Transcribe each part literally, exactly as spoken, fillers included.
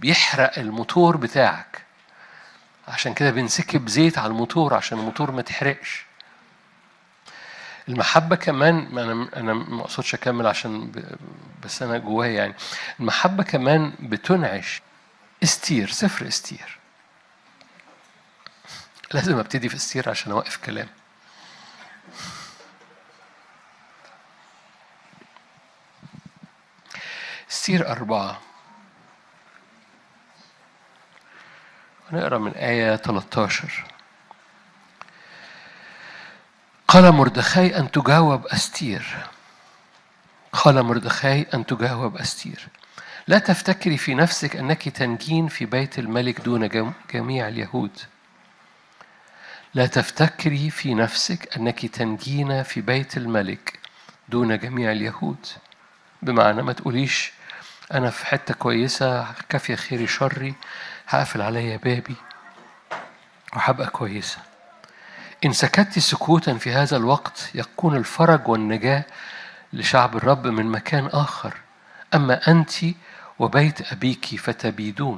بيحرق الموتور بتاعك. عشان كده بنسكب زيت على الموتور عشان الموتور ما تحرقش. المحبة كمان، أنا أنا ما أقصدش أكمل عشان بس أنا جوايا يعني. المحبة كمان بتنعش. استير، سفر استير. لازم أبتدي في استير عشان أوقف كلام. استير أربعة، نقرأ من آية ثلاثة عشر. قال مردخاي أن تجاوب أستير قال مردخاي أن تجاوب أستير لا تفتكري في نفسك أنك تنجين في بيت الملك دون جميع اليهود. لا تفتكري في نفسك أنك تنجين في بيت الملك دون جميع اليهود. بمعنى ما تقوليش أنا في حتة كويسة، كافية خيري شري، هقفل عليا بابي وحبقى كويسة. إن سكت سكوتا في هذا الوقت يكون الفرج والنجاة لشعب الرب من مكان آخر. أما أنت وبيت أبيك فتبيدون.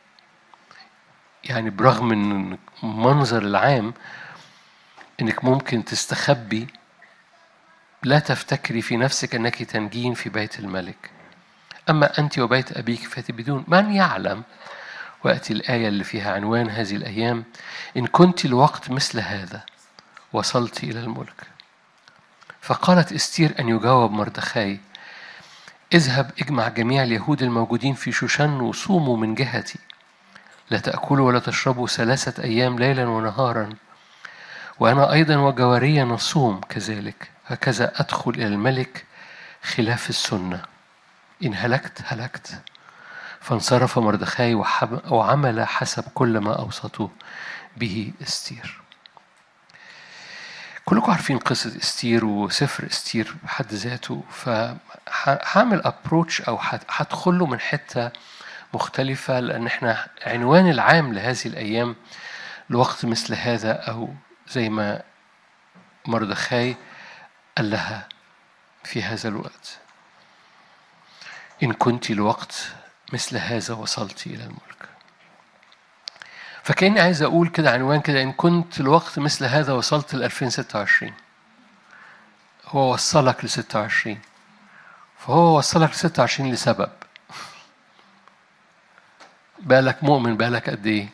يعني برغم من المنظر العام إنك ممكن تستخبي، لا تفتكري في نفسك أنك تنجين في بيت الملك. أما أنت وبيت أبيك فتبيدون. من يعلم، وأتي الآية اللي فيها عنوان هذه الأيام، إن كنت الوقت مثل هذا وصلت إلى الملك. فقالت استير أن يجاوب مردخاي اذهب اجمع جميع اليهود الموجودين في شوشن وصوموا من جهتي. لا تأكلوا ولا تشربوا ثلاثة أيام ليلا ونهارا، وأنا أيضا وجواريا نصوم كذلك. هكذا أدخل إلى الملك خلاف السنة. إن هلكت هلكت. فانصرف مردخاي وعمل حسب كل ما أوصته به استير. كلكم عارفين قصة استير وسفر استير بحد ذاته، فهعمل أبروتش أو هدخله من حتة مختلفة، لأن احنا عنوان العام لهذه الأيام لوقت مثل هذا، أو زي ما مردخاي قال لها في هذا الوقت، إن كنت لوقت مثل هذا وصلت إلى الملك. فكأني عايز أقول كده عنوان كده، إن كنت الوقت مثل هذا وصلت ل ألفين وستة وعشرين. هو وصلك ل ستة وعشرين، فهو وصلك ل ستة وعشرين لسبب. بالك مؤمن بالك قد إيه؟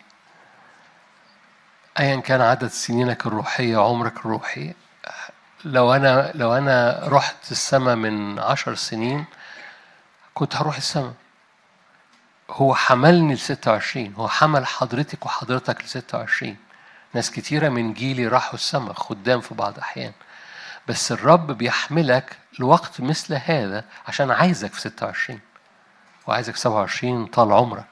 أيا كان عدد سنينك الروحية، عمرك الروحي. لو أنا لو أنا رحت السماء من عشر سنين كنت هروح السماء. هو حملني ل ستة وعشرين، هو حمل حضرتك وحضرتك ل ستة وعشرين. ناس كتيرة من جيلي راحوا السماء، خدام في بعض أحيان، بس الرب بيحملك لوقت مثل هذا عشان عايزك في ستة وعشرين وعايزك في سبعة وعشرين طال عمرك.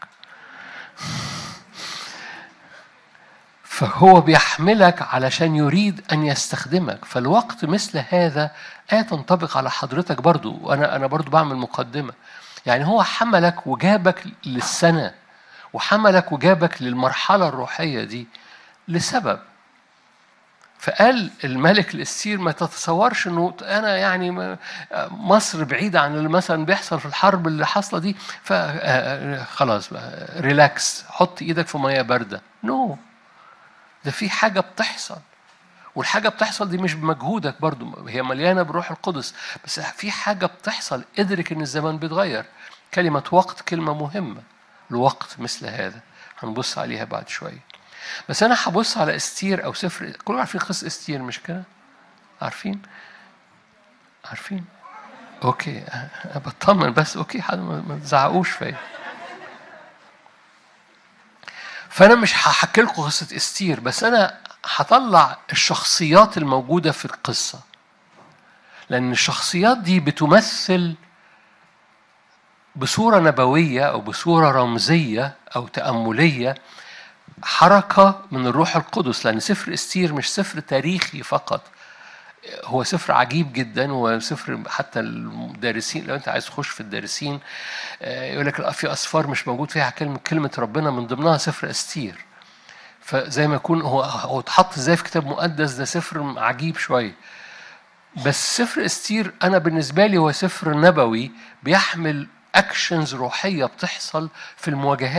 فهو بيحملك علشان يريد أن يستخدمك. فالوقت مثل هذا آية تنطبق على حضرتك برضو، وأنا أنا برضو بعمل مقدمة. يعني هو حملك وجابك للسنة، وحملك وجابك للمرحلة الروحية دي لسبب. فقال الملك الاستير ما تتصورش انه انا يعني مصر بعيدة عن اللي مثلا بيحصل في الحرب اللي حاصلة دي، فخلاص ريلاكس، حط ايدك في مياه باردة. نو no. ده في حاجة بتحصل، والحاجة بتحصل دي مش بمجهودك، برضو هي مليانة بروح القدس، بس في حاجة بتحصل. ادرك ان الزمان بيتغير. كلمة وقت كلمة مهمة. الوقت مثل هذا هنبص عليها بعد شوية. بس أنا هبص على استير أو سفر. كلكم عارفين قصة استير مش كده؟ عارفين؟ عارفين؟ أوكي أنا بطمن بس. أوكي حد ما تزعقوش فيا. فأنا مش هحكي لكم قصة استير، بس أنا هطلع الشخصيات الموجودة في القصة، لأن الشخصيات دي بتمثل بصورة نبوية أو بصورة رمزية أو تأملية حركة من الروح القدس. لأن سفر استير مش سفر تاريخي فقط، هو سفر عجيب جدا. وسفر حتى الدارسين، لو أنت عايز تخش في الدارسين يقول لك في أسفار مش موجود فيها كلمة كلمة ربنا، من ضمنها سفر استير. فزي ما يكون هو هو اتحط ازاي في كتاب مقدس، ده سفر عجيب شوية. بس سفر استير أنا بالنسبة لي هو سفر نبوي بيحمل أكشنز روحية بتحصل في المواجهات.